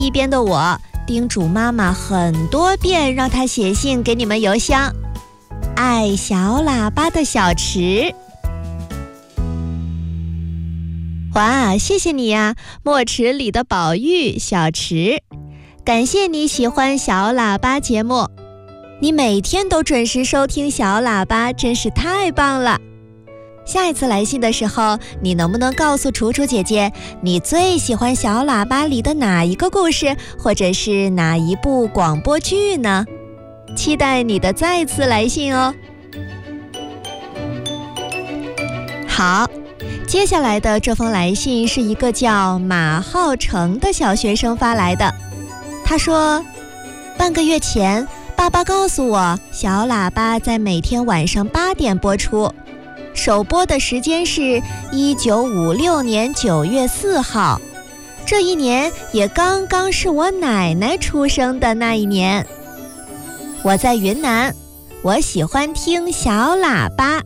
一边的我叮嘱妈妈很多遍，让她写信给你们邮箱。爱小喇叭的小池。哇，谢谢你呀，墨池里的宝玉小池，感谢你喜欢小喇叭节目，你每天都准时收听小喇叭，真是太棒了。下一次来信的时候，你能不能告诉楚楚姐姐，你最喜欢小喇叭里的哪一个故事，或者是哪一部广播剧呢？期待你的再次来信哦。好，接下来的这封来信是一个叫马浩成的小学生发来的。他说，半个月前，爸爸告诉我，小喇叭在每天晚上8点播出，首播的时间是1956年9月4号，这一年也刚刚是我奶奶出生的那一年。我在云南，我喜欢听小喇叭。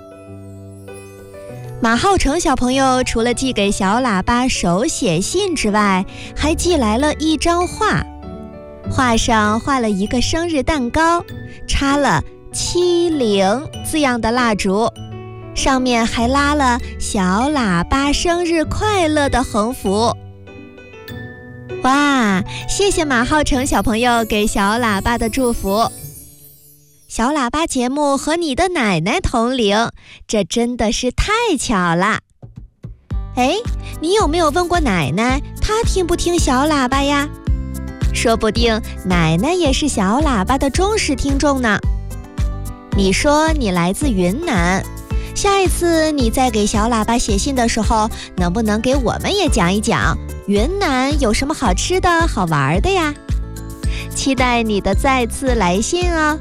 马浩成小朋友除了寄给小喇叭手写信之外，还寄来了一张画，画上画了一个生日蛋糕，插了70字样的蜡烛，上面还拉了小喇叭生日快乐的横幅。哇，谢谢马浩成小朋友给小喇叭的祝福。小喇叭节目和你的奶奶同龄，这真的是太巧了。哎，你有没有问过奶奶，她听不听小喇叭呀？说不定奶奶也是小喇叭的忠实听众呢。你说你来自云南，下一次你再给小喇叭写信的时候，能不能给我们也讲一讲云南有什么好吃的好玩的呀？期待你的再次来信哦。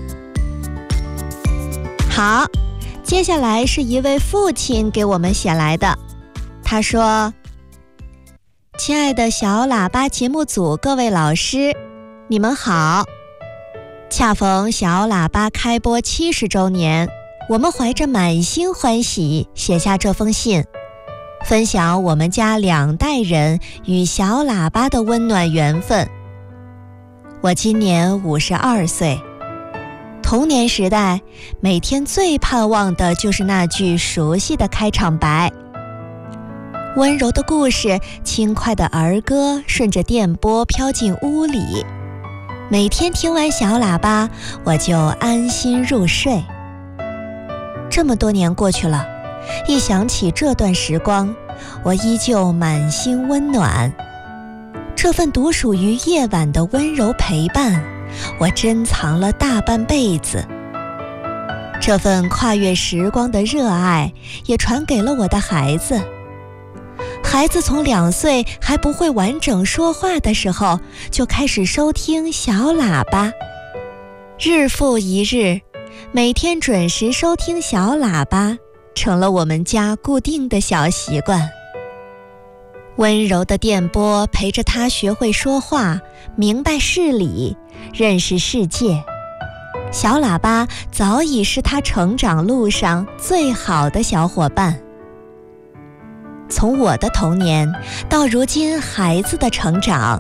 好，接下来是一位父亲给我们写来的。他说，亲爱的小喇叭节目组各位老师，你们好。恰逢小喇叭开播70周年，我们怀着满心欢喜写下这封信，分享我们家2代人与小喇叭的温暖缘分。我今年52岁，童年时代，每天最盼望的就是那句熟悉的开场白。温柔的故事，轻快的儿歌顺着电波飘进屋里，每天听完小喇叭，我就安心入睡。这么多年过去了，一想起这段时光，我依旧满心温暖。这份独属于夜晚的温柔陪伴，我珍藏了大半辈子。这份跨越时光的热爱，也传给了我的孩子。孩子从2岁还不会完整说话的时候，就开始收听小喇叭。日复一日，每天准时收听小喇叭，成了我们家固定的小习惯。温柔的电波陪着他学会说话，明白事理，认识世界。小喇叭早已是他成长路上最好的小伙伴。从我的童年到如今孩子的成长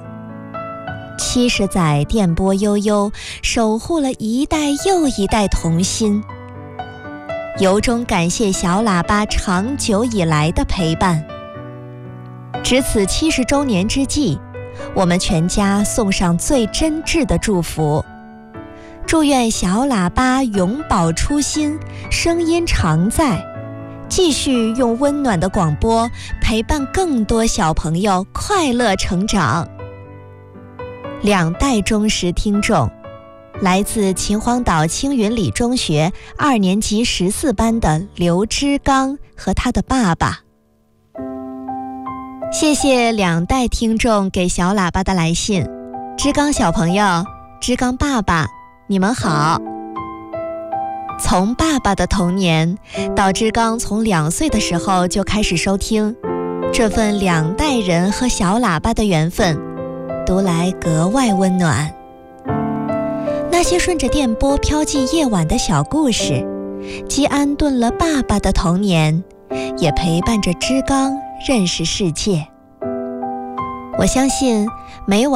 ，70载电波悠悠，守护了一代又一代童心。由衷感谢小喇叭长久以来的陪伴。值此70周年之际，我们全家送上最真挚的祝福，祝愿小喇叭永葆初心，声音常在，继续用温暖的广播陪伴更多小朋友快乐成长。2代忠实听众，来自秦皇岛青云里中学2年级14班的刘之刚和他的爸爸。谢谢2代听众给小喇叭的来信，之刚小朋友，之刚爸爸，你们好。从爸爸的童年到之刚从2岁的时候就开始收听，这份2代人和小喇叭的缘分，读来格外温暖。那些顺着电波飘进夜晚的小故事，既安顿了爸爸的童年，也陪伴着之刚认识世界。我相信每晚